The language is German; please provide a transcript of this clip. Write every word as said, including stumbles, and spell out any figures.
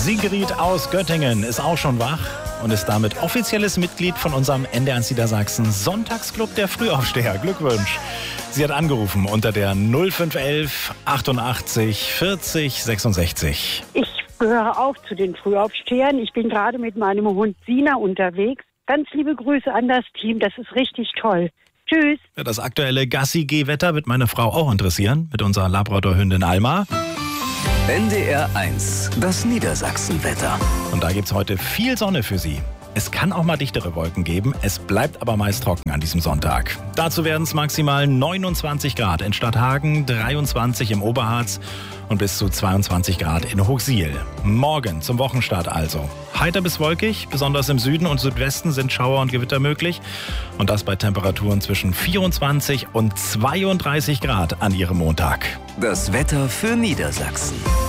Sigrid aus Göttingen ist auch schon wach und ist damit offizielles Mitglied von unserem N D R eins Niedersachsen Sonntagsclub der Frühaufsteher. Glückwunsch. Sie hat angerufen unter der null fünf elf achtundachtzig vierzig sechsundsechzig. Ich gehöre auch zu den Frühaufstehern. Ich bin gerade mit meinem Hund Sina unterwegs. Ganz liebe Grüße an das Team. Das ist richtig toll. Tschüss. Das aktuelle Gassi-Geh-Wetter wird meine Frau auch interessieren mit unserer Labrador-Hündin Alma. N D R eins, das Niedersachsenwetter. Und da gibt's heute viel Sonne für Sie. Es kann auch mal dichtere Wolken geben, es bleibt aber meist trocken an diesem Sonntag. Dazu werden es maximal neunundzwanzig Grad in Stadthagen, dreiundzwanzig im Oberharz und bis zu zweiundzwanzig Grad in Hochsiel. Morgen zum Wochenstart also. Heiter bis wolkig, besonders im Süden und Südwesten sind Schauer und Gewitter möglich. Und das bei Temperaturen zwischen vierundzwanzig und zweiunddreißig Grad an Ihrem Montag. Das Wetter für Niedersachsen.